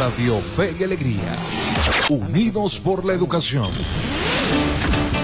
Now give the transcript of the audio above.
Radio Fe y Alegría. Unidos por la educación.